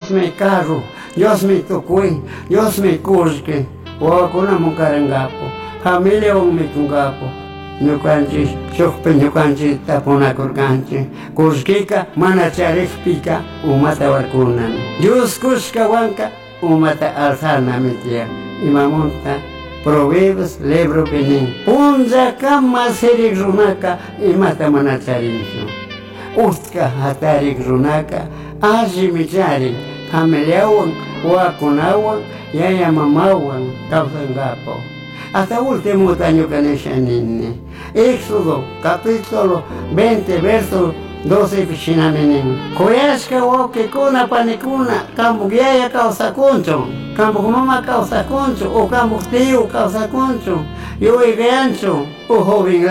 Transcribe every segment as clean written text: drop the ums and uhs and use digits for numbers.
Dios me carro, Dios me tucuy, Dios me cusque, wakuna mukarangapo, familia me kungapo. Ñukanchik, shukpi ñukanchik tapunakurkanchik, kuskika mana charikpika umata warkunan. Dios kuskawanka umata alzana mitia, imamunta proverbos libro benin. Punza kama serik runaka imata mana charinchu. Ustka hatarik runaka ashimicharin, familiawan, wakunawan, yaya mamawan, kausangapo. Hasta último año que nishanini. Éxodo, capítulo 20, verso 12, pishinaminin. Koyashka woke kuna panikuna, kambugiaya causa concho, kambugmama causa concho, o kambugtío causa concho, yo igancho, o joven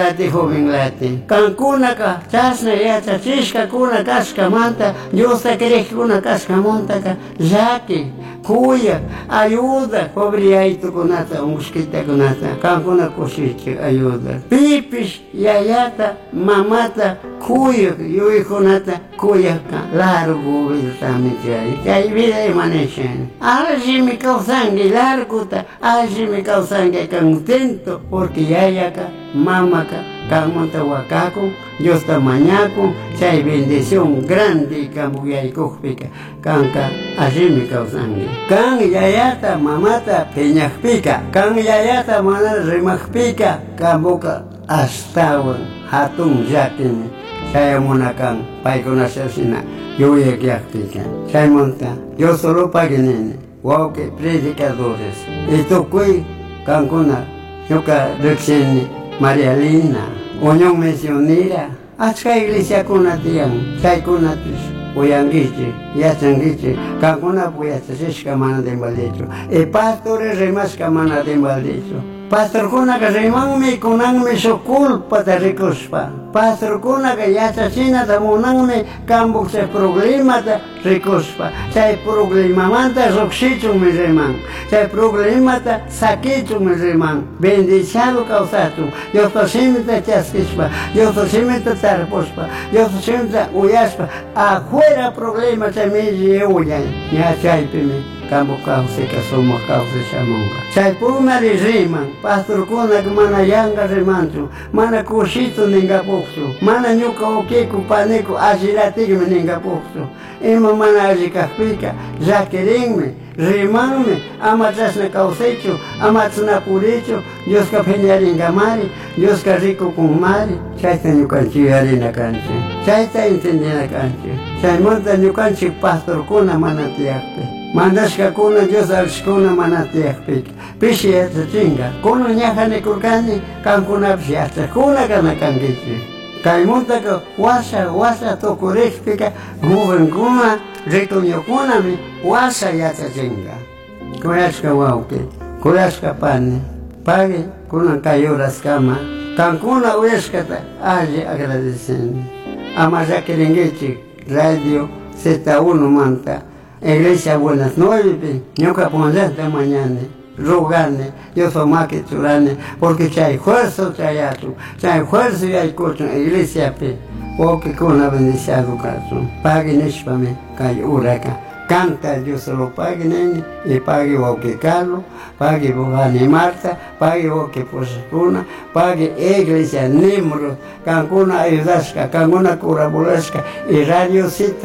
lati. Kankuna ka, chasna ya chachishka kuna kashka manta, yo saqueré kuna kashka monta ka, jaki. Cuya, ayuda, pobriaito kunata, mosquita kunata, kankuna kushichi, ayuda. Pipis, yayata, mamata, cuya, yui kunata, cuya, largo, viltamichari, kay vida emaneshen. Aji mi causangue larguta, aji mi causangue contento, porque yayaka, mamaka, kamonta wakaku, Dios tamañaku, chay bendición grande, kambuyay kukpika, kanka, aji mi causangue. Kan yayata mamata peñakpika, kan yayata mana rimakpika, kambuka astawan hatun yakini, saya munakan paikuna sasina, yuyekyakpika. Saya monta, yo solo paginini, wauke predicadores, y tukui kankuna, yuka rexeni, María Lina, Oñón Misionera, achka iglesia kuna tiyan, chay kuna tis. Uyangichi, yachangichi, kankuna puyachashishka mana dembaldicho. E pastores remasca mana dembaldicho. Pastor kuna ka remanmi kunangmi so culpa ta rikuspa. Pastor kuna ka yachachina ta munangmi kambuk se problema ta rikuspa. Chay problema manta roxicho mi reman. Chay problema ta saquicho mi reman. Bendiciado causatu. Yo tosimita chaskispa. Yo tosimita tarpospa. Yo tosimita uyaspa. Afuera problema chay mi uyan. Ya chay pimi. Kambo causa que somos causa chamonga. Chay puma de riman, pastor kuna que mana yanga remancho, mana cochito ninga poxo, mana nyuka okeku paneco agiratigme ninga poxo. Ema mana agicafpica, jaquerenme, rimanme, amatrasna causecho, amatsna purecho, Dios ka peñaringa mari, Dios ka rico con mari, chay ta nyukanchi harina canche, chay ta entendina canche, chay monta nyukanchi pastor kuna mana tiakpe. Mandashka kuna Dios alshkuna manatiakpik. Pishi yata chinga. Kuna nyahane kurkani, kankuna pishi yata kuna kana kangichi. Kaimunta ka wasa tokurikpika, muven kuna, rituño kuna mi, wasa yata chinga. Kuyashka wauke, kuyashka pani, pagi kuna kayuras kama, kankuna uyashkata, aji agradecendo. Amaya Kiringichi, Radio Z1 Manta. Iglesia Buenas Noches, ñuka ponzanta mañana, rogarne, yo soy más que churane, porque chay fuerza chayatu, chay fuerza y hay cocho, iglesia pe, o que con la bendición caso, pague nishpame, cay huraca, canta Dios solo pague nene, y pague o que Carlos, pague Bogani Marta, pague o que Posacuna, pague iglesia Nimro, Cancuna ayudasca, Cancuna curabulasca, y Radio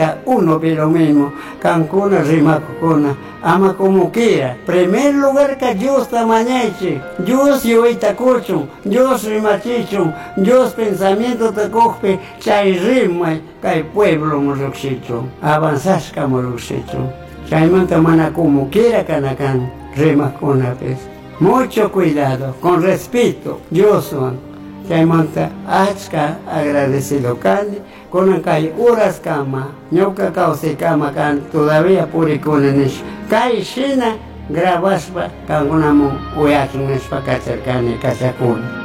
Z1 pero mismo, Cancuna rimacucuna, ama como quiera. Primer lugar que Dios tamañeche, Dios yo itacocho, Dios rimachicho, Dios pensamiento te coge, chay rima, cay pueblo moroxicho, avanzasca moroxicho, chay manta mana como quiera canacan, rimacuna pez. Mucho cuidado, con respeto, Dios son. Chay monta achka agradecido cani, con acay horas cama, ñoca causa cama can, todavía puri con enish. Cay shina grabaspa, cangunamo uyachun espa cachacani cachacun.